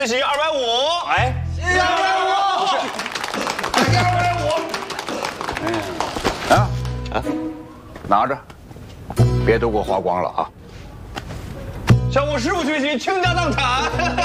习250。 哎， 谢谢250，谢250。拿着，别都给我花光了啊！ 向我师傅学习，倾家荡产。